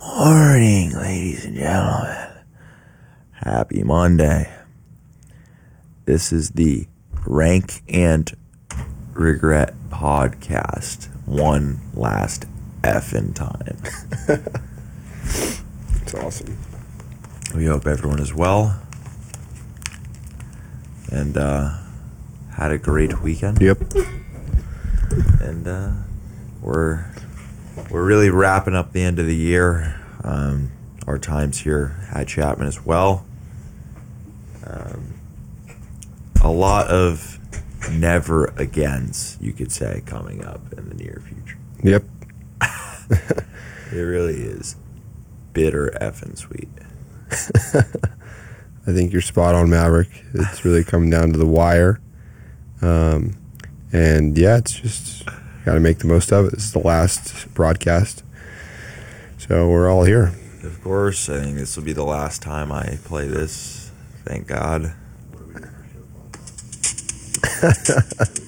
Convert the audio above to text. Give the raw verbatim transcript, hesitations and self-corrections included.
morning, ladies and gentlemen. Happy Monday. This is the Rank and Regret podcast. One last effing time. It's awesome. We hope everyone is well and uh, had a great weekend. Yep. And uh, we're we're really wrapping up the end of the year. Um, our times here at Chapman as well. Um, a lot of never agains, you could say, coming up in the near future. Yep. It really is bitter effing sweet. I think you're spot on, Maverick. It's really coming down to the wire. Um, and yeah, it's just got to make the most of it. This is the last broadcast. So we're all here. Of course, I think this will be the last time I play this. Thank God.